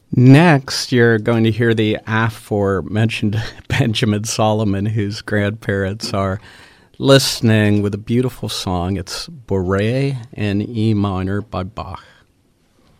Next, you're going to hear the aforementioned Benjamin Solomon, whose grandparents are listening with a beautiful song. It's Bourrée in E minor by Bach.